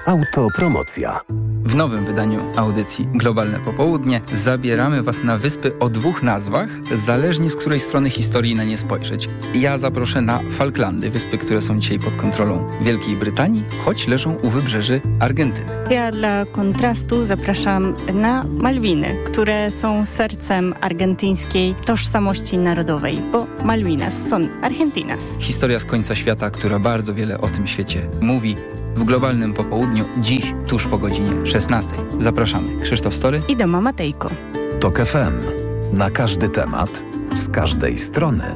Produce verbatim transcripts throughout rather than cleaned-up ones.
Autopromocja. W nowym wydaniu audycji Globalne Popołudnie zabieramy Was na wyspy o dwóch nazwach, zależnie z której strony historii na nie spojrzeć. Ja zaproszę na Falklandy, wyspy, które są dzisiaj pod kontrolą Wielkiej Brytanii, choć leżą u wybrzeży Argentyny. Ja dla kontrastu zapraszam na Malwiny, które są sercem argentyńskiej tożsamości narodowej, bo Malvinas są Argentinas. Historia z końca świata, która bardzo wiele o tym świecie mówi. W Globalnym Popołudniu dziś tuż po godzinie szesnastej. Zapraszamy. Krzysztof Story i Doma Matejko. Tok F M. Na każdy temat, z każdej strony.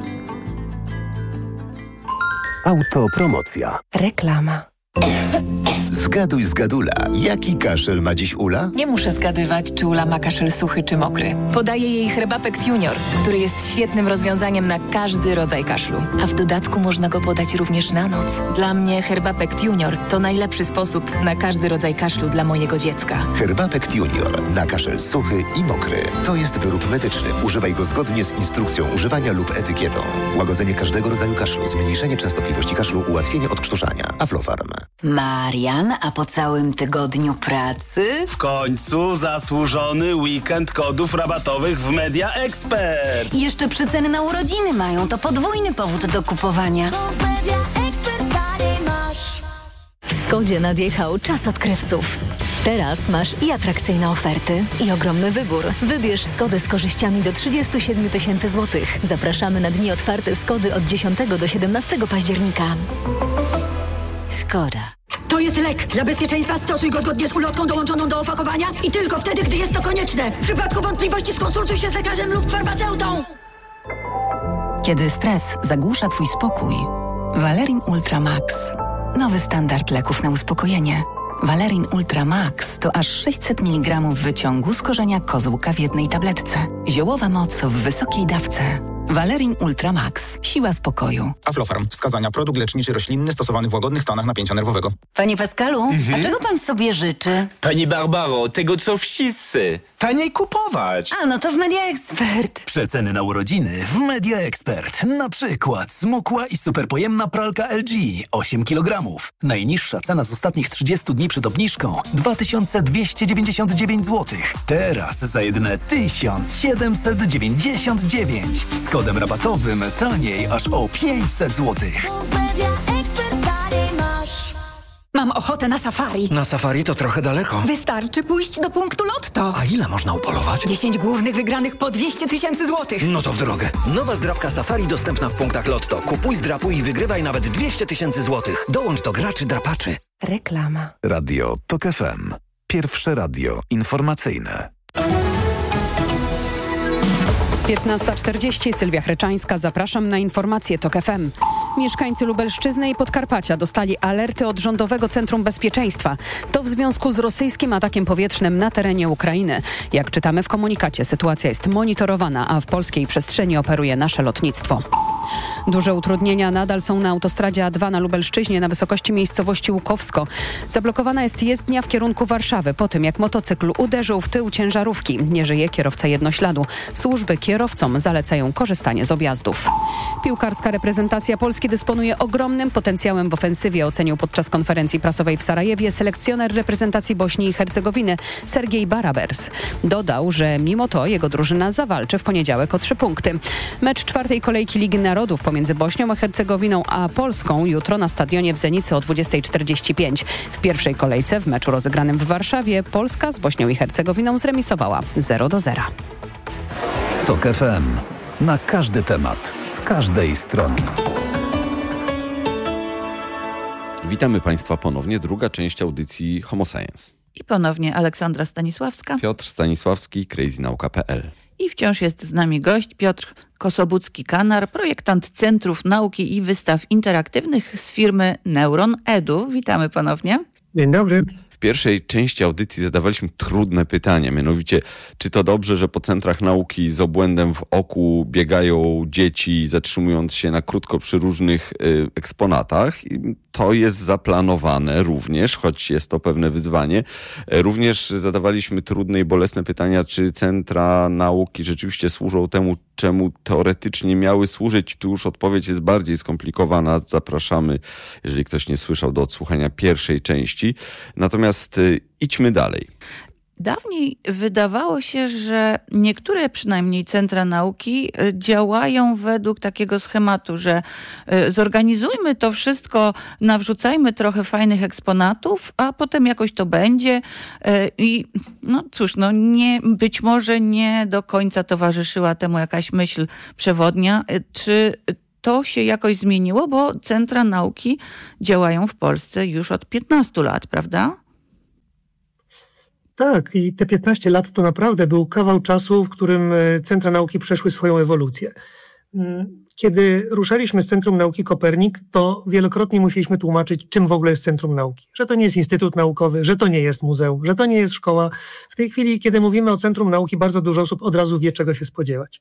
Autopromocja. Reklama. Zgaduj, zgadula. Jaki kaszel ma dziś Ula? Nie muszę zgadywać, czy Ula ma kaszel suchy czy mokry. Podaję jej Herbapekt Junior, który jest świetnym rozwiązaniem na każdy rodzaj kaszlu. A w dodatku można go podać również na noc. Dla mnie Herbapekt Junior to najlepszy sposób na każdy rodzaj kaszlu dla mojego dziecka. Herbapekt Junior na kaszel suchy i mokry. To jest wyrób medyczny. Używaj go zgodnie z instrukcją używania lub etykietą. Łagodzenie każdego rodzaju kaszlu, zmniejszenie częstotliwości kaszlu, ułatwienie odkrztuszania. Aflofarm. Marian, a po całym tygodniu pracy? W końcu zasłużony weekend kodów rabatowych w Media Expert. I jeszcze przeceny na urodziny mają, to podwójny powód do kupowania. W Skodzie nadjechał czas odkrywców. Teraz masz i atrakcyjne oferty, i ogromny wybór. Wybierz Skodę z korzyściami do trzydzieści siedem tysięcy złotych. Zapraszamy na dni otwarte Skody od dziesiątego do siedemnastego października. Skoda. To jest lek. Dla bezpieczeństwa stosuj go zgodnie z ulotką dołączoną do opakowania i tylko wtedy, gdy jest to konieczne. W przypadku wątpliwości skonsultuj się z lekarzem lub farmaceutą. Kiedy stres zagłusza Twój spokój, Valerin Ultra Max. Nowy standard leków na uspokojenie. Valerin Ultra Max to aż sześćset miligramów wyciągu z korzenia kozłka w jednej tabletce. Ziołowa moc w wysokiej dawce. Valerin Ultra Max. Siła spokoju. Aflofarm. Wskazania. Produkt leczniczy roślinny stosowany w łagodnych stanach napięcia nerwowego. Panie Pascalu, mhm. a czego pan sobie życzy? Pani Barbaro, tego co wszyscy. Taniej kupować. A, no to w Media Expert. Przeceny na urodziny w Media Expert. Na przykład smukła i superpojemna pralka L G osiem kilogramów. Najniższa cena z ostatnich trzydziestu dni przed obniżką dwa tysiące dwieście dziewięćdziesiąt dziewięć złotych. Teraz za jedyne tysiąc siedemset dziewięćdziesiąt dziewięć. Z kodem rabatowym taniej aż o pięćset złotych. Mam ochotę na safari. Na safari to trochę daleko. Wystarczy pójść do punktu Lotto. A ile można upolować? dziesięć głównych wygranych po dwieście tysięcy złotych. No to w drogę. Nowa zdrabka safari dostępna w punktach Lotto. Kupuj, zdrapuj i wygrywaj nawet dwieście tysięcy złotych. Dołącz do graczy drapaczy. Reklama. Radio Tok F M. Pierwsze radio informacyjne. piętnasta czterdzieści, Sylwia Chreczańska. Zapraszam na informacje Tok F M. Mieszkańcy Lubelszczyzny i Podkarpacia dostali alerty od Rządowego Centrum Bezpieczeństwa. To w związku z rosyjskim atakiem powietrznym na terenie Ukrainy. Jak czytamy w komunikacie, sytuacja jest monitorowana, a w polskiej przestrzeni operuje nasze lotnictwo. Duże utrudnienia nadal są na autostradzie A dwa na Lubelszczyźnie na wysokości miejscowości Łukowsko. Zablokowana jest jezdnia w kierunku Warszawy po tym, jak motocykl uderzył w tył ciężarówki. Nie żyje kierowca jednośladu. Służby kierowcom zalecają korzystanie z objazdów. Piłkarska reprezentacja Polski dysponuje ogromnym potencjałem w ofensywie, ocenił podczas konferencji prasowej w Sarajewie selekcjoner reprezentacji Bośni i Hercegowiny Sergiej Barabers. Dodał, że mimo to jego drużyna zawalczy w poniedziałek o trzy punkty. Mecz czwartej kolejki Ligi Narodów pomiędzy Bośnią a Hercegowiną a Polską jutro na stadionie w Zenicy o dwudziestej czterdzieści pięć. W pierwszej kolejce w meczu rozegranym w Warszawie Polska z Bośnią i Hercegowiną zremisowała zero do zera. Tok F M. Na każdy temat, z każdej strony. Witamy Państwa ponownie. Druga część audycji Homo Science. I ponownie Aleksandra Stanisławska. Piotr Stanisławski, crazy nauka kropka p l. I wciąż jest z nami gość Piotr Kosobucki-Kanar, projektant Centrów Nauki i Wystaw Interaktywnych z firmy Neuron Edu. Witamy ponownie. Dzień dobry. W pierwszej części audycji zadawaliśmy trudne pytania, mianowicie czy to dobrze, że po centrach nauki z obłędem w oku biegają dzieci, zatrzymując się na krótko przy różnych y, eksponatach. I to jest zaplanowane również, choć jest to pewne wyzwanie. Również zadawaliśmy trudne i bolesne pytania, czy centra nauki rzeczywiście służą temu, czemu teoretycznie miały służyć. Tu już odpowiedź jest bardziej skomplikowana. Zapraszamy, jeżeli ktoś nie słyszał, do odsłuchania pierwszej części. Natomiast y, idźmy dalej. Dawniej wydawało się, że niektóre przynajmniej centra nauki działają według takiego schematu, że zorganizujmy to wszystko, nawrzucajmy trochę fajnych eksponatów, a potem jakoś to będzie. I no cóż, no nie, być może nie do końca towarzyszyła temu jakaś myśl przewodnia. Czy to się jakoś zmieniło? Bo centra nauki działają w Polsce już od piętnastu lat, prawda? Tak, i te piętnaście lat to naprawdę był kawał czasu, w którym centra nauki przeszły swoją ewolucję. Kiedy ruszaliśmy z Centrum Nauki Kopernik, to wielokrotnie musieliśmy tłumaczyć, czym w ogóle jest Centrum Nauki. Że to nie jest instytut naukowy, że to nie jest muzeum, że to nie jest szkoła. W tej chwili, kiedy mówimy o Centrum Nauki, bardzo dużo osób od razu wie, czego się spodziewać.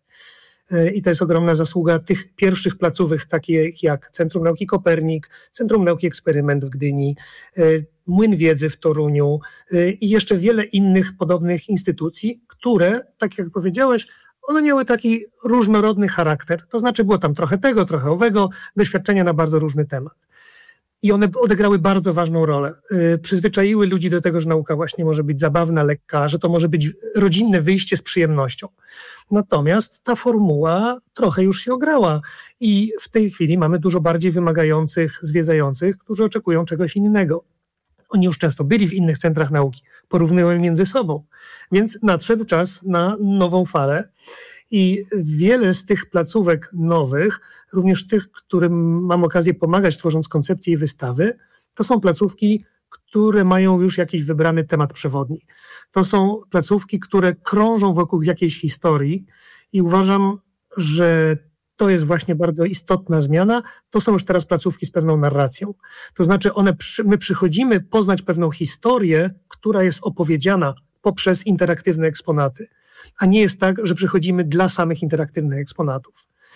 I to jest ogromna zasługa tych pierwszych placówek, takich jak Centrum Nauki Kopernik, Centrum Nauki Eksperyment w Gdyni, Młyn Wiedzy w Toruniu i jeszcze wiele innych podobnych instytucji, które, tak jak powiedziałeś, one miały taki różnorodny charakter. To znaczy było tam trochę tego, trochę owego, doświadczenia na bardzo różny temat. I one odegrały bardzo ważną rolę. Przyzwyczaiły ludzi do tego, że nauka właśnie może być zabawna, lekka, że to może być rodzinne wyjście z przyjemnością. Natomiast ta formuła trochę już się ograła i w tej chwili mamy dużo bardziej wymagających zwiedzających, którzy oczekują czegoś innego. Oni już często byli w innych centrach nauki, porównują między sobą, więc nadszedł czas na nową falę i wiele z tych placówek nowych, również tych, którym mam okazję pomagać tworząc koncepcje i wystawy, to są placówki, które mają już jakiś wybrany temat przewodni. To są placówki, które krążą wokół jakiejś historii i uważam, że to jest właśnie bardzo istotna zmiana. To są już teraz placówki z pewną narracją. To znaczy one, my przychodzimy poznać pewną historię, która jest opowiedziana poprzez interaktywne eksponaty, a nie jest tak, że przychodzimy dla samych interaktywnych eksponatów.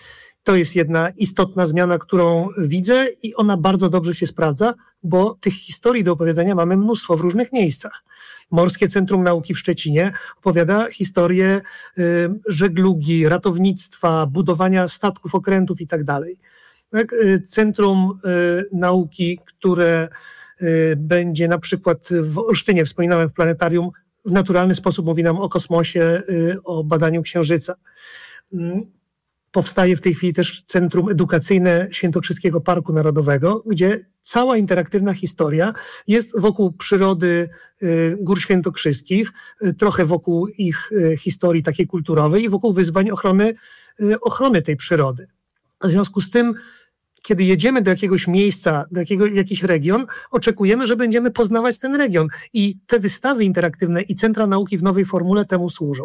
To jest jedna istotna zmiana, którą widzę i ona bardzo dobrze się sprawdza, bo tych historii do opowiedzenia mamy mnóstwo w różnych miejscach. Morskie Centrum Nauki w Szczecinie opowiada historię y, żeglugi, ratownictwa, budowania statków, okrętów i tak dalej. Tak? Centrum y, Nauki, które y, będzie na przykład w Olsztynie, wspominałem w planetarium, w naturalny sposób mówi nam o kosmosie, y, o badaniu Księżyca. Y, Powstaje w tej chwili też Centrum Edukacyjne Świętokrzyskiego Parku Narodowego, gdzie cała interaktywna historia jest wokół przyrody Gór Świętokrzyskich, trochę wokół ich historii takiej kulturowej i wokół wyzwań ochrony, ochrony tej przyrody. W związku z tym, kiedy jedziemy do jakiegoś miejsca, do jakiego, jakiś region, oczekujemy, że będziemy poznawać ten region. I te wystawy interaktywne i centra nauki w nowej formule temu służą.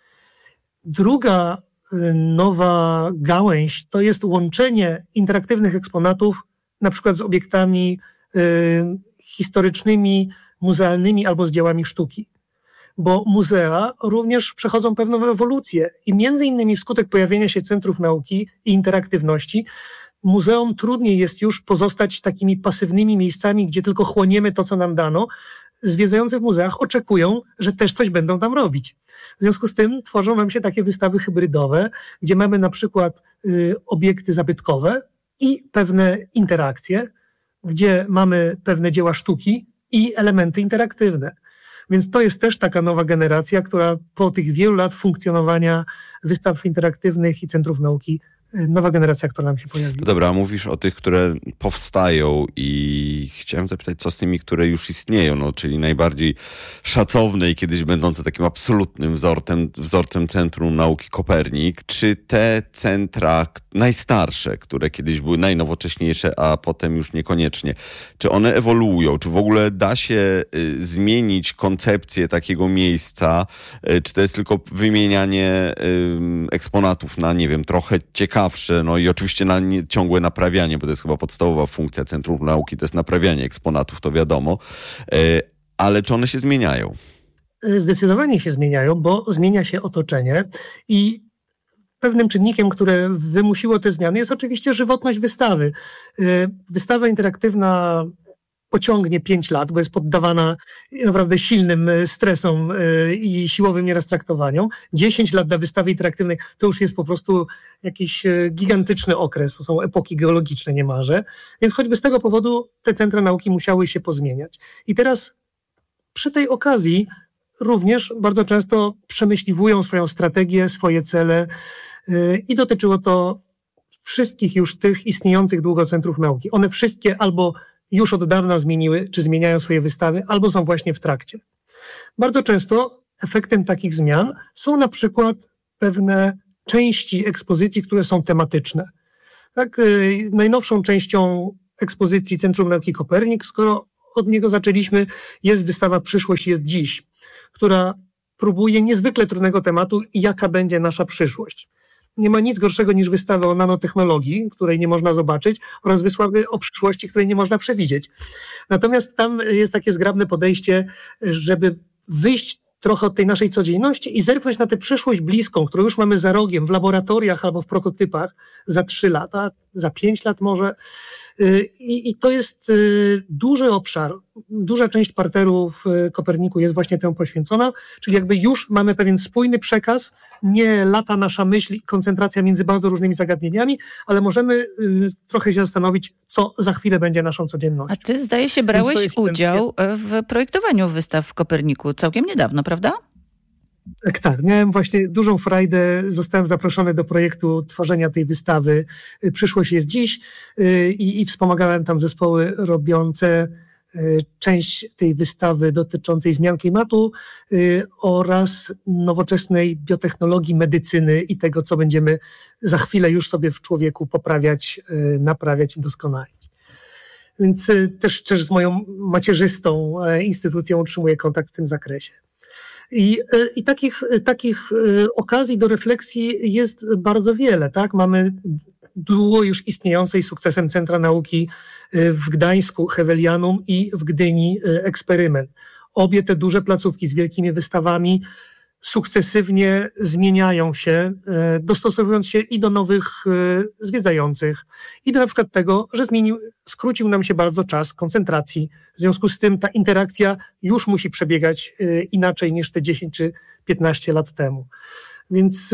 Druga nowa gałęź to jest łączenie interaktywnych eksponatów na przykład z obiektami y, historycznymi, muzealnymi albo z dziełami sztuki. Bo muzea również przechodzą pewną ewolucję i między innymi wskutek pojawienia się centrów nauki i interaktywności muzeum trudniej jest już pozostać takimi pasywnymi miejscami, gdzie tylko chłoniemy to, co nam dano. Zwiedzający w muzeach oczekują, że też coś będą tam robić. W związku z tym tworzą nam się takie wystawy hybrydowe, gdzie mamy na przykład y, obiekty zabytkowe i pewne interakcje, gdzie mamy pewne dzieła sztuki i elementy interaktywne. Więc to jest też taka nowa generacja, która po tych wielu lat funkcjonowania wystaw interaktywnych i centrów nauki, nowa generacja, która nam się pojawiła. Dobra, mówisz o tych, które powstają i chciałem zapytać, co z tymi, które już istnieją, no, czyli najbardziej szacowne i kiedyś będące takim absolutnym wzorcem, wzorcem Centrum Nauki Kopernik. Czy te centra najstarsze, które kiedyś były najnowocześniejsze, a potem już niekoniecznie, czy one ewoluują? Czy w ogóle da się y, zmienić koncepcję takiego miejsca? Y, czy to jest tylko wymienianie y, eksponatów na, nie wiem, trochę ciekawsze, no i oczywiście na nie, ciągłe naprawianie, bo to jest chyba podstawowa funkcja Centrum Nauki, to jest naprawianie eksponatów, to wiadomo, y, ale czy one się zmieniają? Zdecydowanie się zmieniają, bo zmienia się otoczenie i pewnym czynnikiem, które wymusiło te zmiany, jest oczywiście żywotność wystawy. Wystawa interaktywna pociągnie pięć lat, bo jest poddawana naprawdę silnym stresom i siłowym nieraz-traktowaniom. dziesięć lat dla wystawy interaktywnej to już jest po prostu jakiś gigantyczny okres, to są epoki geologiczne niemalże, więc choćby z tego powodu te centra nauki musiały się pozmieniać. I teraz przy tej okazji również bardzo często przemyśliwują swoją strategię, swoje cele i dotyczyło to wszystkich już tych istniejących długo centrów nauki. One wszystkie albo już od dawna zmieniły, czy zmieniają swoje wystawy, albo są właśnie w trakcie. Bardzo często efektem takich zmian są na przykład pewne części ekspozycji, które są tematyczne. Tak, najnowszą częścią ekspozycji Centrum Nauki Kopernik, skoro od niego zaczęliśmy, jest wystawa Przyszłość jest dziś, która próbuje niezwykle trudnego tematu, jaka będzie nasza przyszłość. Nie ma nic gorszego niż wystawa o nanotechnologii, której nie można zobaczyć, oraz wystawy o przyszłości, której nie można przewidzieć. Natomiast tam jest takie zgrabne podejście, żeby wyjść trochę od tej naszej codzienności i zerknąć na tę przyszłość bliską, którą już mamy za rogiem, w laboratoriach albo w prototypach za trzy lata, za pięć lat może. I, I to jest duży obszar, duża część parteru w Koperniku jest właśnie temu poświęcona, czyli jakby już mamy pewien spójny przekaz, nie lata nasza myśl i koncentracja między bardzo różnymi zagadnieniami, ale możemy trochę się zastanowić, co za chwilę będzie naszą codziennością. A ty, zdaje się, brałeś udział w projektowaniu wystaw w Koperniku całkiem niedawno, prawda? Tak, tak. Miałem właśnie dużą frajdę. Zostałem zaproszony do projektu tworzenia tej wystawy Przyszłość jest dziś i, i wspomagałem tam zespoły robiące część tej wystawy dotyczącej zmian klimatu oraz nowoczesnej biotechnologii, medycyny i tego, co będziemy za chwilę już sobie w człowieku poprawiać, naprawiać i doskonalić. Więc też, też z moją macierzystą instytucją utrzymuję kontakt w tym zakresie. I, i takich, takich okazji do refleksji jest bardzo wiele. Tak? Mamy długo już istniejącej sukcesem Centra Nauki w Gdańsku Hewelianum i w Gdyni Eksperyment. Obie te duże placówki z wielkimi wystawami sukcesywnie zmieniają się, dostosowując się i do nowych zwiedzających, i do na przykład tego, że zmienił, skrócił nam się bardzo czas koncentracji. W związku z tym ta interakcja już musi przebiegać inaczej niż te dziesięć czy piętnaście lat temu. Więc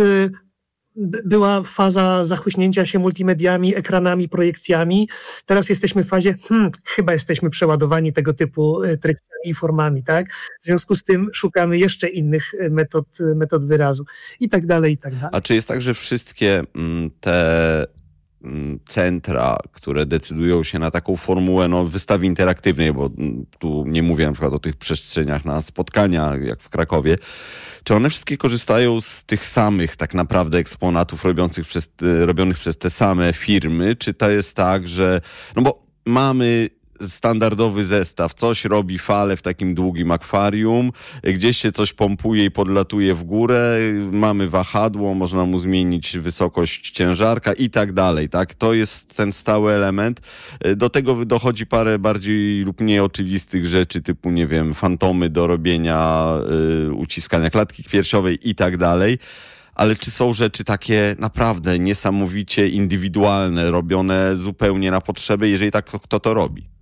była faza zachłyśnięcia się multimediami, ekranami, projekcjami. Teraz jesteśmy w fazie, hmm, chyba jesteśmy przeładowani tego typu treściami i formami, tak? W związku z tym szukamy jeszcze innych metod, metod wyrazu i tak dalej, i tak dalej. A czy jest tak, że wszystkie te centra, które decydują się na taką formułę no, wystawy interaktywnej, bo tu nie mówię na przykład o tych przestrzeniach na spotkania, jak w Krakowie, czy one wszystkie korzystają z tych samych tak naprawdę eksponatów robiących przez, robionych przez te same firmy, czy to jest tak, że no bo mamy standardowy zestaw, coś robi fale w takim długim akwarium, gdzieś się coś pompuje i podlatuje w górę, mamy wahadło, można mu zmienić wysokość ciężarka i tak dalej, tak? To jest ten stały element. Do tego dochodzi parę bardziej lub mniej oczywistych rzeczy, typu, nie wiem, fantomy do robienia y, uciskania klatki piersiowej i tak dalej. Ale czy są rzeczy takie naprawdę niesamowicie indywidualne, robione zupełnie na potrzeby? Jeżeli tak, to kto to robi?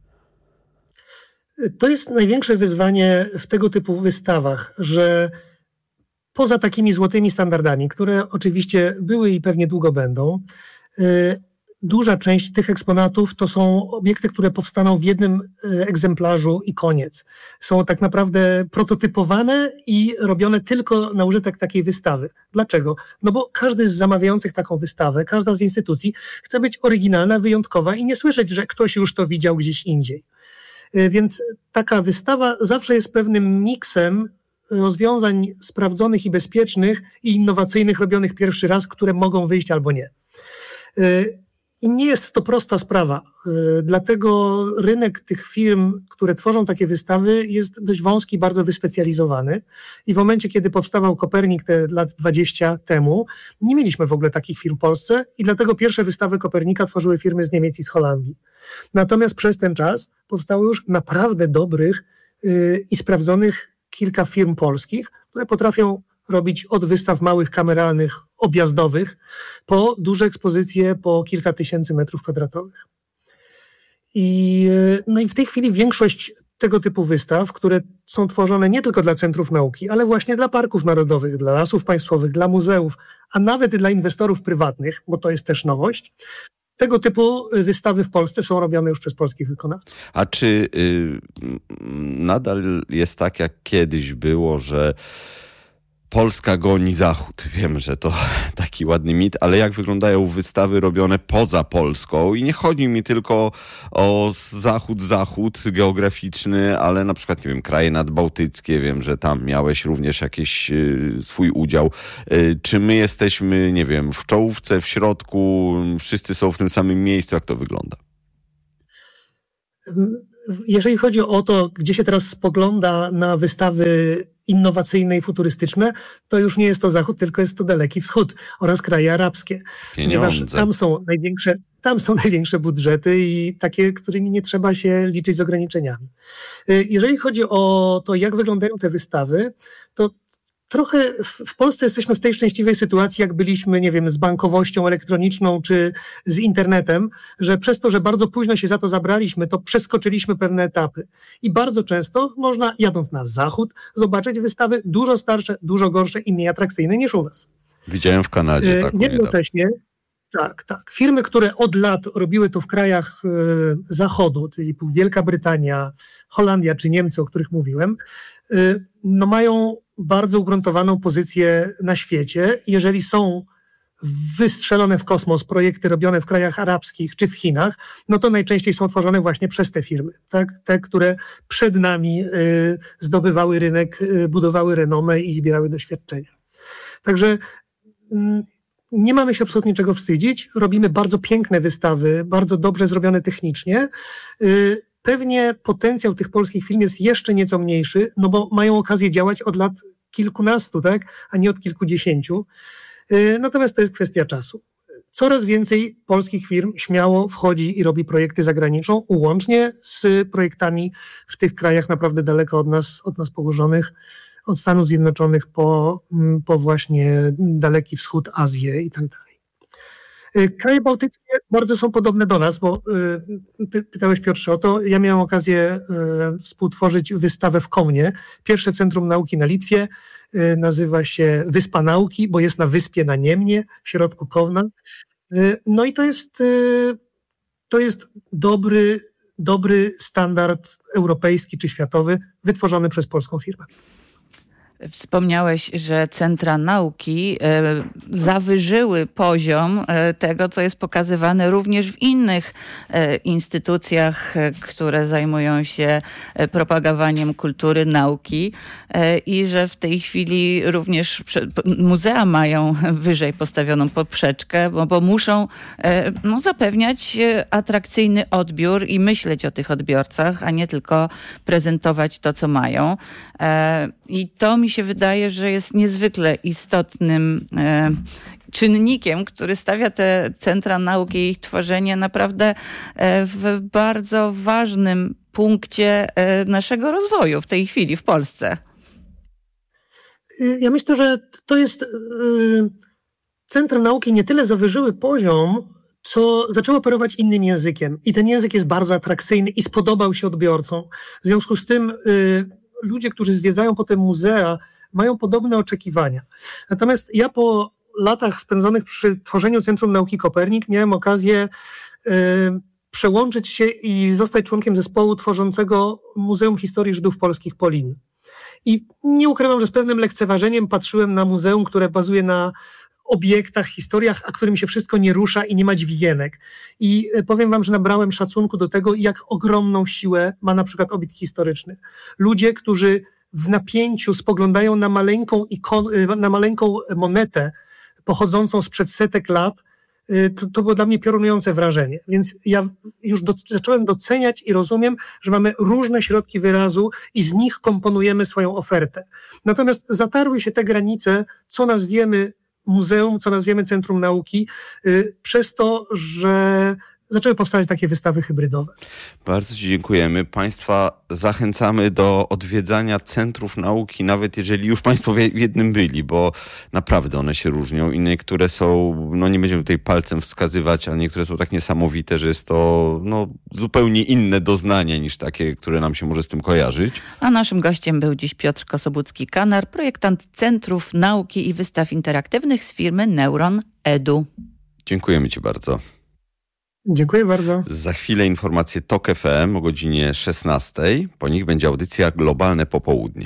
To jest największe wyzwanie w tego typu wystawach, że poza takimi złotymi standardami, które oczywiście były i pewnie długo będą, duża część tych eksponatów to są obiekty, które powstaną w jednym egzemplarzu i koniec. Są tak naprawdę prototypowane i robione tylko na użytek takiej wystawy. Dlaczego? No bo każdy z zamawiających taką wystawę, każda z instytucji chce być oryginalna, wyjątkowa i nie słyszeć, że ktoś już to widział gdzieś indziej. Więc taka wystawa zawsze jest pewnym miksem rozwiązań sprawdzonych i bezpiecznych i innowacyjnych, robionych pierwszy raz, które mogą wyjść albo nie. I nie jest to prosta sprawa. Dlatego rynek tych firm, które tworzą takie wystawy, jest dość wąski, bardzo wyspecjalizowany. I w momencie, kiedy powstawał Kopernik te lat dwadzieścia temu, nie mieliśmy w ogóle takich firm w Polsce i dlatego pierwsze wystawy Kopernika tworzyły firmy z Niemiec i z Holandii. Natomiast przez ten czas powstało już naprawdę dobrych yy, i sprawdzonych kilka firm polskich, które potrafią robić od wystaw małych, kameralnych, objazdowych, po duże ekspozycje po kilka tysięcy metrów kwadratowych. I, no i w tej chwili większość tego typu wystaw, które są tworzone nie tylko dla centrów nauki, ale właśnie dla parków narodowych, dla lasów państwowych, dla muzeów, a nawet dla inwestorów prywatnych, bo to jest też nowość. Tego typu wystawy w Polsce są robione już przez polskich wykonawców. A czy y, nadal jest tak, jak kiedyś było, że Polska goni Zachód? Wiem, że to taki ładny mit, ale jak wyglądają wystawy robione poza Polską? I nie chodzi mi tylko o zachód, zachód geograficzny, ale na przykład, nie wiem, kraje nadbałtyckie. Wiem, że tam miałeś również jakiś y, swój udział. Y, czy my jesteśmy, nie wiem, w czołówce, w środku, wszyscy są w tym samym miejscu? Jak to wygląda? Jeżeli chodzi o to, gdzie się teraz spogląda na wystawy innowacyjne i futurystyczne, to już nie jest to Zachód, tylko jest to Daleki Wschód oraz kraje arabskie. Ponieważ tam są największe, tam są największe budżety i takie, którymi nie trzeba się liczyć z ograniczeniami. Jeżeli chodzi o to, jak wyglądają te wystawy, to trochę w Polsce jesteśmy w tej szczęśliwej sytuacji, jak byliśmy, nie wiem, z bankowością elektroniczną czy z internetem, że przez to, że bardzo późno się za to zabraliśmy, to przeskoczyliśmy pewne etapy. I bardzo często można, jadąc na zachód, zobaczyć wystawy dużo starsze, dużo gorsze i mniej atrakcyjne niż u nas. Widziałem w Kanadzie. Tak, jednocześnie, tak, tak. Firmy, które od lat robiły to w krajach y, zachodu, czyli Wielka Brytania, Holandia czy Niemcy, o których mówiłem, y, no mają bardzo ugruntowaną pozycję na świecie. Jeżeli są wystrzelone w kosmos projekty robione w krajach arabskich czy w Chinach, no to najczęściej są tworzone właśnie przez te firmy, tak? Te, które przed nami y, zdobywały rynek, y, budowały renomę i zbierały doświadczenia. Także y, nie mamy się absolutnie czego wstydzić. Robimy bardzo piękne wystawy, bardzo dobrze zrobione technicznie. Y, Pewnie potencjał tych polskich firm jest jeszcze nieco mniejszy, no bo mają okazję działać od lat kilkunastu, tak, a nie od kilkudziesięciu. Natomiast to jest kwestia czasu. Coraz więcej polskich firm śmiało wchodzi i robi projekty za granicą, łącznie z projektami w tych krajach naprawdę daleko od nas, od nas położonych, od Stanów Zjednoczonych po, po właśnie Daleki Wschód, Azję i tak dalej. Kraje bałtyckie bardzo są podobne do nas, bo y, pytałeś, Piotrze, o to. Ja miałem okazję y, współtworzyć wystawę w Komnie. Pierwsze Centrum Nauki na Litwie. Y, nazywa się Wyspa Nauki, bo jest na wyspie na Niemnie, w środku Komna. Y, no i to jest, y, to jest dobry, dobry standard europejski czy światowy, wytworzony przez polską firmę. Wspomniałeś, że centra nauki e, zawyżyły poziom e, tego, co jest pokazywane również w innych e, instytucjach, e, które zajmują się e, propagowaniem kultury, nauki e, i że w tej chwili również prze, muzea mają wyżej postawioną poprzeczkę, bo, bo muszą e, no, zapewniać atrakcyjny odbiór i myśleć o tych odbiorcach, a nie tylko prezentować to, co mają. E, I to mi się wydaje, że jest niezwykle istotnym e, czynnikiem, który stawia te centra nauki i ich tworzenie naprawdę e, w bardzo ważnym punkcie e, naszego rozwoju w tej chwili w Polsce. Ja myślę, że to jest... Yy, centra nauki nie tyle zawyżyły poziom, co zaczęło operować innym językiem. I ten język jest bardzo atrakcyjny i spodobał się odbiorcom. W związku z tym yy, ludzie, którzy zwiedzają potem muzea, mają podobne oczekiwania. Natomiast ja po latach spędzonych przy tworzeniu Centrum Nauki Kopernik miałem okazję y, przełączyć się i zostać członkiem zespołu tworzącego Muzeum Historii Żydów Polskich Polin. I nie ukrywam, że z pewnym lekceważeniem patrzyłem na muzeum, które bazuje na obiektach, historiach, a którym się wszystko nie rusza i nie ma dźwigienek. I powiem wam, że nabrałem szacunku do tego, jak ogromną siłę ma na przykład obiekt historyczny. Ludzie, którzy w napięciu spoglądają na maleńką, ikon, na maleńką monetę pochodzącą sprzed setek lat, to, to było dla mnie piorunujące wrażenie. Więc ja już do, zacząłem doceniać i rozumiem, że mamy różne środki wyrazu i z nich komponujemy swoją ofertę. Natomiast zatarły się te granice, co nazwiemy muzeum, co nazwiemy Centrum Nauki, przez to, że zaczęły powstawać takie wystawy hybrydowe. Bardzo Ci dziękujemy. Państwa zachęcamy do odwiedzania centrów nauki, nawet jeżeli już Państwo w jednym byli, bo naprawdę one się różnią i niektóre są, no nie będziemy tutaj palcem wskazywać, ale niektóre są tak niesamowite, że jest to no, zupełnie inne doznanie niż takie, które nam się może z tym kojarzyć. A naszym gościem był dziś Piotr Kosobucki-Kanar, projektant Centrów Nauki i Wystaw Interaktywnych z firmy Neuron Edu. Dziękujemy Ci bardzo. Dziękuję bardzo. Za chwilę informacje Tok F M o godzinie szesnastej. Po nich będzie audycja Globalne Popołudnie.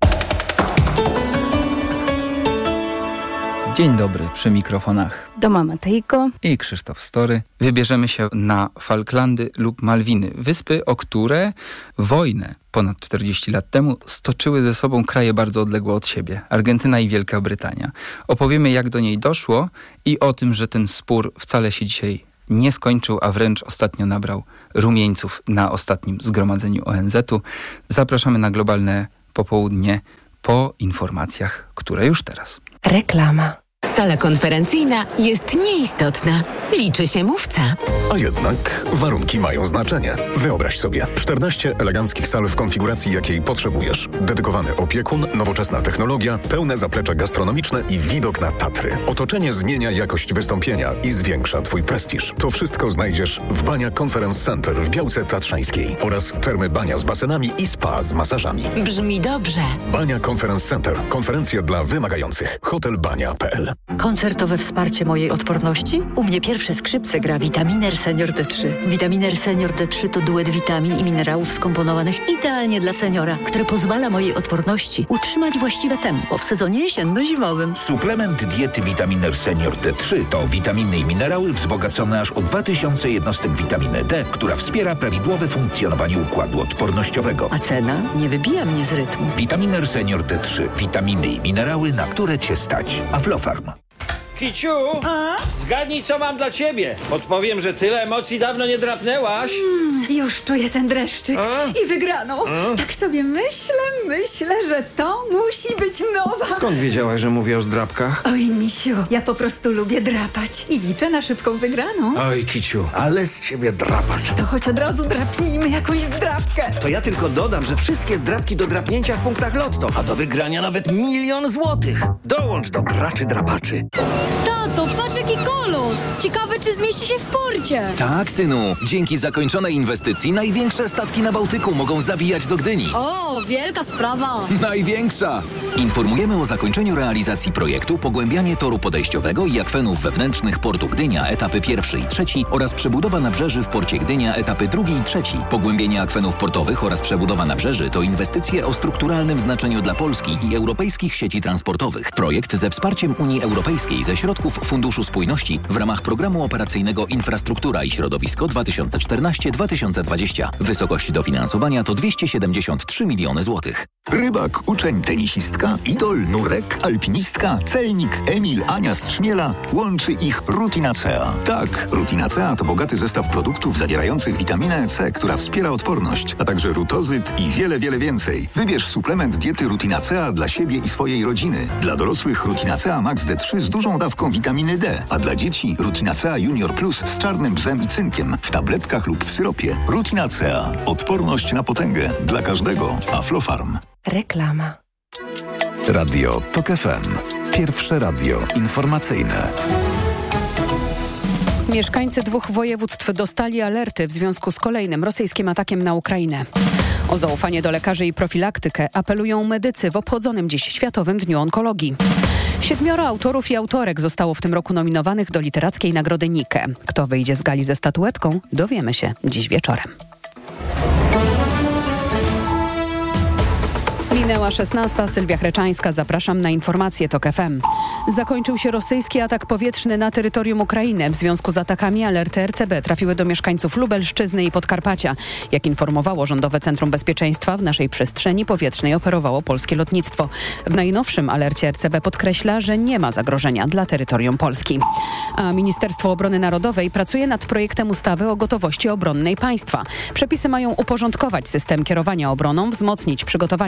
Dzień dobry, przy mikrofonach Doma Matejko i Krzysztof Story. Wybierzemy się na Falklandy lub Malwiny, wyspy, o które wojnę ponad czterdzieści lat temu stoczyły ze sobą kraje bardzo odległe od siebie, Argentyna i Wielka Brytania. Opowiemy, jak do niej doszło i o tym, że ten spór wcale się dzisiaj nie skończył, a wręcz ostatnio nabrał rumieńców na ostatnim zgromadzeniu O N Z u. Zapraszamy na Globalne Popołudnie po informacjach, które już teraz. Reklama. Sala konferencyjna jest nieistotna. Liczy się mówca. A jednak warunki mają znaczenie. Wyobraź sobie czternaście eleganckich sal w konfiguracji, jakiej potrzebujesz. Dedykowany opiekun, nowoczesna technologia, pełne zaplecze gastronomiczne i widok na Tatry. Otoczenie zmienia jakość wystąpienia i zwiększa Twój prestiż. To wszystko znajdziesz w Bania Conference Center w Białce Tatrzańskiej oraz termy Bania z basenami i spa z masażami. Brzmi dobrze. Bania Conference Center. Konferencje dla wymagających. hotel bania kropka p l. Koncertowe wsparcie mojej odporności? U mnie pierwsze skrzypce gra Vitaminer Senior D trzy. Vitaminer Senior D trzy to duet witamin i minerałów skomponowanych idealnie dla seniora, który pozwala mojej odporności utrzymać właściwe tempo w sezonie jesienno-zimowym. Suplement diety Vitaminer Senior D trzy to witaminy i minerały wzbogacone aż o dwa tysiące jednostek witaminy D, która wspiera prawidłowe funkcjonowanie układu odpornościowego. A cena nie wybija mnie z rytmu. Vitaminer Senior D trzy. Witaminy i minerały, na które Cię stać. Aflofarm. Kiciu, a? Zgadnij, co mam dla ciebie. Podpowiem, że tyle emocji dawno nie drapnęłaś. Mm, już czuję ten dreszczyk a? i wygraną. A? Tak sobie myślę, myślę, że to musi być nowa. Skąd wiedziałaś, że mówię o zdrapkach? Oj, misiu, ja po prostu lubię drapać i liczę na szybką wygraną. Oj, Kiciu, ale z ciebie drapacz. To choć od razu drapnijmy jakąś zdrapkę. To ja tylko dodam, że wszystkie zdrapki do drapnięcia w punktach Lotto, a do wygrania nawet milion złotych. Dołącz do graczy drapaczy. Tato, patrz jaki kolos! Ciekawe, czy zmieści się w porcie. Tak, synu. Dzięki zakończonej inwestycji największe statki na Bałtyku mogą zawijać do Gdyni. O, wielka sprawa. Największa! Informujemy o zakończeniu realizacji projektu Pogłębianie toru podejściowego i akwenów wewnętrznych portu Gdynia, etapy pierwszy i trzeci oraz przebudowa nabrzeży w porcie Gdynia, etapy drugi i trzeci. Pogłębienie akwenów portowych oraz przebudowa nabrzeży to inwestycje o strukturalnym znaczeniu dla Polski i europejskich sieci transportowych. Projekt ze wsparciem Unii Europejskiej ze środków Funduszu Spójności w ramach Programu Operacyjnego Infrastruktura i Środowisko dwa tysiące czternaście do dwa tysiące dwudziestego. Wysokość dofinansowania to dwieście siedemdziesiąt trzy miliony złotych. Rybak, uczeń, tenisistka, idol, nurek, alpinistka, celnik, Emil, Ania z Trzmiela. Łączy ich Rutinacea. Tak, Rutinacea to bogaty zestaw produktów zawierających witaminę C, która wspiera odporność, a także rutozyt i wiele, wiele więcej. Wybierz suplement diety Rutinacea dla siebie i swojej rodziny. Dla dorosłych Rutinacea Max D trzy z dużą dawką witaminy D, a dla dzieci Rutinacea Junior Plus z czarnym bzem i cynkiem w tabletkach lub w syropie. Rutinacea. Odporność na potęgę. Dla każdego. Aflofarm. Reklama. Radio Tok F M. Pierwsze radio informacyjne. Mieszkańcy dwóch województw dostali alerty w związku z kolejnym rosyjskim atakiem na Ukrainę. O zaufanie do lekarzy i profilaktykę apelują medycy w obchodzonym dziś Światowym Dniu Onkologii. Siedmioro autorów i autorek zostało w tym roku nominowanych do literackiej nagrody Nike. Kto wyjdzie z gali ze statuetką, dowiemy się dziś wieczorem. Minęła szesnasta. Sylwia Chreczańska. Zapraszam na informacje Tok F M. Zakończył się rosyjski atak powietrzny na terytorium Ukrainy. W związku z atakami alerty R C B trafiły do mieszkańców Lubelszczyzny i Podkarpacia. Jak informowało Rządowe Centrum Bezpieczeństwa, w naszej przestrzeni powietrznej operowało polskie lotnictwo. W najnowszym alercie R C B podkreśla, że nie ma zagrożenia dla terytorium Polski. A Ministerstwo Obrony Narodowej pracuje nad projektem ustawy o gotowości obronnej państwa. Przepisy mają uporządkować system kierowania obroną, wzmocnić przygotowanie administracyjne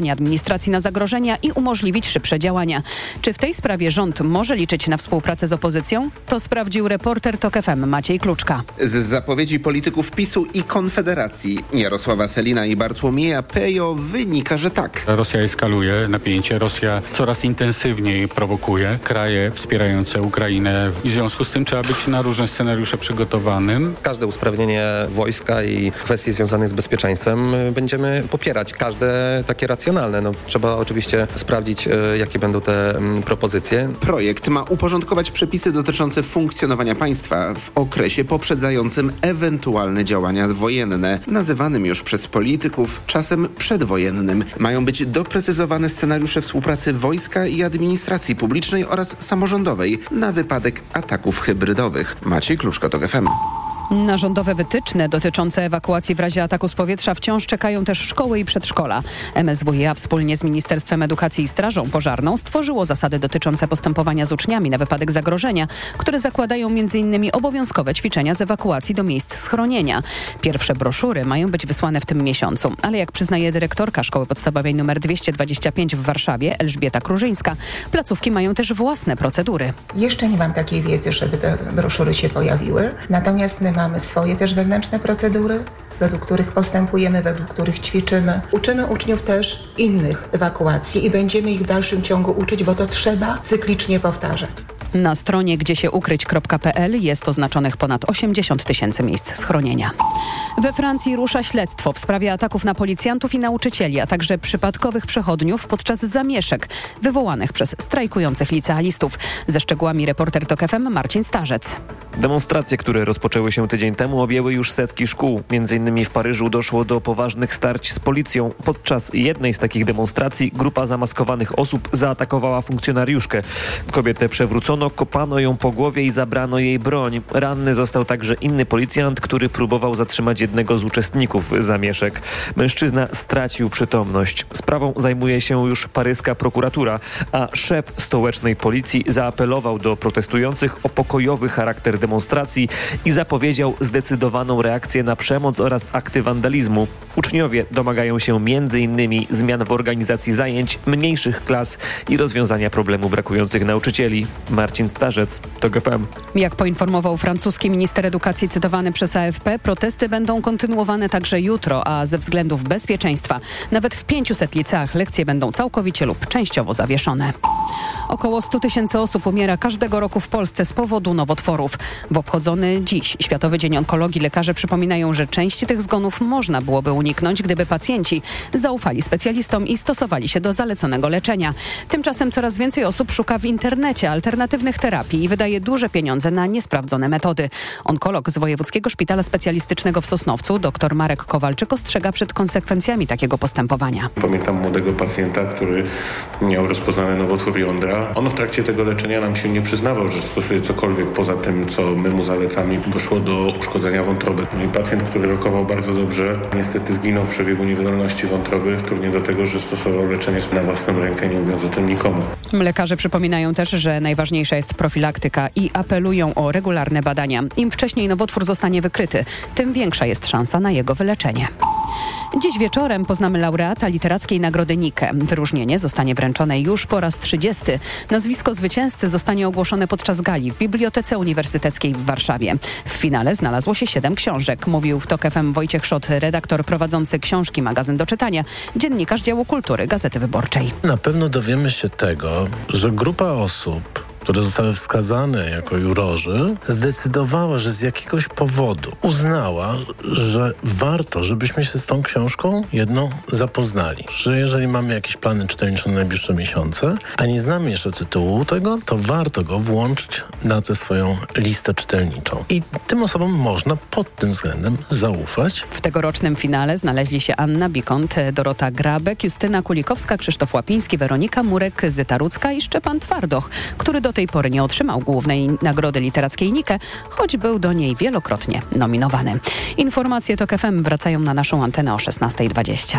administracji na zagrożenia i umożliwić szybsze działania. Czy w tej sprawie rząd może liczyć na współpracę z opozycją? To sprawdził reporter TOK F M Maciej Kluczka. Z zapowiedzi polityków PiSu i Konfederacji Jarosława Sellina i Bartłomieja Pejo wynika, że tak. Rosja eskaluje napięcie, Rosja coraz intensywniej prowokuje kraje wspierające Ukrainę i w związku z tym trzeba być na różne scenariusze przygotowanym. Każde usprawnienie wojska i kwestii związanych z bezpieczeństwem będziemy popierać. Każde takie racjonalne. No, trzeba oczywiście sprawdzić, jakie będą te propozycje. Projekt ma uporządkować przepisy dotyczące funkcjonowania państwa w okresie poprzedzającym ewentualne działania wojenne, nazywanym już przez polityków czasem przedwojennym. Mają być doprecyzowane scenariusze współpracy wojska i administracji publicznej oraz samorządowej na wypadek ataków hybrydowych. Maciej Kluczka, TOK F M. Na rządowe wytyczne dotyczące ewakuacji w razie ataku z powietrza wciąż czekają też szkoły i przedszkola. M S W iA wspólnie z Ministerstwem Edukacji i Strażą Pożarną stworzyło zasady dotyczące postępowania z uczniami na wypadek zagrożenia, które zakładają między innymi obowiązkowe ćwiczenia z ewakuacji do miejsc schronienia. Pierwsze broszury mają być wysłane w tym miesiącu, ale jak przyznaje dyrektorka Szkoły Podstawowej nr dwieście dwadzieścia pięć w Warszawie, Elżbieta Krużyńska, placówki mają też własne procedury. Jeszcze nie mam takiej wiedzy, żeby te broszury się pojawiły, natomiast my mamy swoje też wewnętrzne procedury, według których postępujemy, według których ćwiczymy. Uczymy uczniów też innych ewakuacji i będziemy ich w dalszym ciągu uczyć, bo to trzeba cyklicznie powtarzać. Na stronie gdzie się ukryć kropka p l jest oznaczonych ponad osiemdziesiąt tysięcy miejsc schronienia. We Francji rusza śledztwo w sprawie ataków na policjantów i nauczycieli, a także przypadkowych przechodniów podczas zamieszek wywołanych przez strajkujących licealistów. Ze szczegółami reporter TOK F M Marcin Starzec. Demonstracje, które rozpoczęły się tydzień temu, objęły już setki szkół. Między innymi w Paryżu doszło do poważnych starć z policją. Podczas jednej z takich demonstracji grupa zamaskowanych osób zaatakowała funkcjonariuszkę. Kobietę przewrócono, kopano ją po głowie i zabrano jej broń. Ranny został także inny policjant, który próbował zatrzymać jednego z uczestników zamieszek. Mężczyzna stracił przytomność. Sprawą zajmuje się już paryska prokuratura, a szef stołecznej policji zaapelował do protestujących o pokojowy charakter demonstracji i zapowiedział zdecydowaną reakcję na przemoc oraz akty wandalizmu. Uczniowie domagają się między innymi zmian w organizacji zajęć, mniejszych klas i rozwiązania problemu brakujących nauczycieli. Marcin Starzec, TOK F M. Jak poinformował francuski minister edukacji cytowany przez A F P, protesty będą kontynuowane także jutro, a ze względów bezpieczeństwa nawet w pięciuset liceach lekcje będą całkowicie lub częściowo zawieszone. Około sto tysięcy osób umiera każdego roku w Polsce z powodu nowotworów. W obchodzony dziś Światowy Dzień Onkologii lekarze przypominają, że części tych zgonów można byłoby uniknąć, gdyby pacjenci zaufali specjalistom i stosowali się do zaleconego leczenia. Tymczasem coraz więcej osób szuka w internecie alternatywnych terapii i wydaje duże pieniądze na niesprawdzone metody. Onkolog z Wojewódzkiego Szpitala Specjalistycznego w Sosnowcu, dr Marek Kowalczyk, ostrzega przed konsekwencjami takiego postępowania. Pamiętam młodego pacjenta, który miał rozpoznany nowotwór jądra. On w trakcie tego leczenia nam się nie przyznawał, że stosuje cokolwiek poza tym, co my mu zalecamy. Doszło do uszkodzenia wątroby. No i pacjent, który rokował bardzo dobrze, niestety zginął w przebiegu niewydolności wątroby, wtórnie do tego, że stosował leczenie na własną rękę, nie mówiąc o tym nikomu. Lekarze przypominają też, że najważniejsza jest profilaktyka i apelują o regularne badania. Im wcześniej nowotwór zostanie wykryty, tym większa jest szansa na jego wyleczenie. Dziś wieczorem poznamy laureata Literackiej Nagrody Nike. Wyróżnienie zostanie wręczone już po raz trzydziesty. Nazwisko zwycięzcy zostanie ogłoszone podczas gali w Bibliotece Uniwersyteckiej w Warszawie. W finale znalazło się siedem książek. Mówił w TOK F M Wojciech Szot, redaktor prowadzący książki Magazyn do czytania, dziennikarz działu kultury Gazety Wyborczej. Na pewno dowiemy się tego, że grupa osób, które zostały wskazane jako jurorzy, zdecydowała, że z jakiegoś powodu uznała, że warto, żebyśmy się z tą książką jedną zapoznali. Że jeżeli mamy jakieś plany czytelnicze na najbliższe miesiące, a nie znamy jeszcze tytułu tego, to warto go włączyć na tę swoją listę czytelniczą. I tym osobom można pod tym względem zaufać. W tegorocznym finale znaleźli się Anna Bikont, Dorota Grabek, Justyna Kulikowska, Krzysztof Łapiński, Weronika Murek, Zyta Rudzka i Szczepan Twardoch, który do tej pory nie otrzymał głównej nagrody literackiej Nike, choć był do niej wielokrotnie nominowany. Informacje TOK F M wracają na naszą antenę o szesnasta dwadzieścia.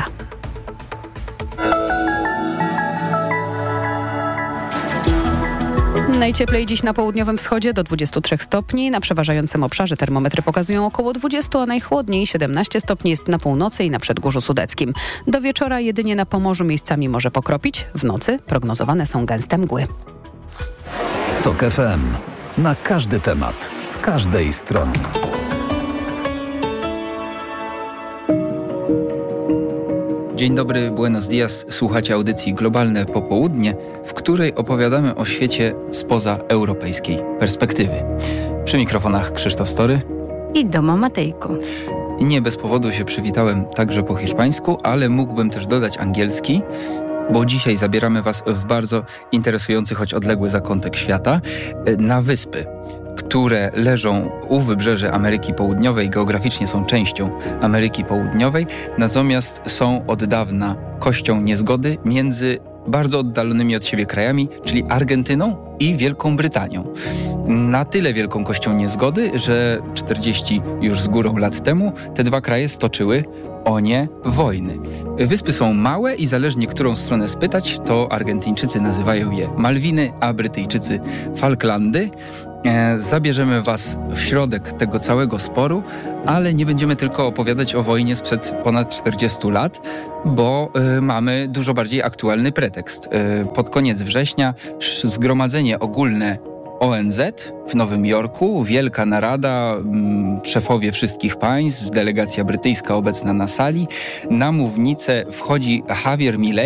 Najcieplej dziś na południowym wschodzie do dwudziestu trzech stopni. Na przeważającym obszarze termometry pokazują około dwudziestu, a najchłodniej siedemnaście stopni jest na północy i na Przedgórzu Sudeckim. Do wieczora jedynie na Pomorzu miejscami może pokropić. W nocy prognozowane są gęste mgły. TOK F M. Na każdy temat, z każdej strony. Dzień dobry, buenos dias. Słuchacie audycji Globalne Popołudnie, w której opowiadamy o świecie spoza europejskiej perspektywy. Przy mikrofonach Krzysztof Story i Doma Matejko. Nie bez powodu się przywitałem także po hiszpańsku, ale mógłbym też dodać angielski, bo dzisiaj zabieramy Was w bardzo interesujący, choć odległy zakątek świata, na wyspy, które leżą u wybrzeży Ameryki Południowej, geograficznie są częścią Ameryki Południowej, natomiast są od dawna kością niezgody między bardzo oddalonymi od siebie krajami, czyli Argentyną i Wielką Brytanią. Na tyle wielką kością niezgody, że czterdzieści już z górą lat temu te dwa kraje stoczyły o nie wojny. Wyspy są małe i zależnie którą stronę spytać, to Argentyńczycy nazywają je Malwiny, a Brytyjczycy Falklandy. Zabierzemy Was w środek tego całego sporu, ale nie będziemy tylko opowiadać o wojnie sprzed ponad czterdziestu lat, bo y, mamy dużo bardziej aktualny pretekst. Y, pod koniec września Zgromadzenie Ogólne O N Z w Nowym Jorku, wielka narada, mm, szefowie wszystkich państw, delegacja brytyjska obecna na sali. Na mównicę wchodzi Javier Milei,